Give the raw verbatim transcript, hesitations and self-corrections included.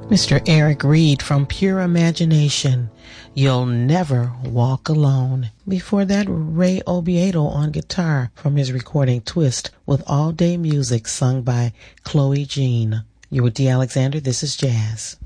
Mister Eric Reed from Pure Imagination, You'll Never Walk Alone. Before that, Ray Obiedo on guitar from his recording Twist with All Day Music sung by Chloe Jean. You're with D. Alexander. This is Jazz.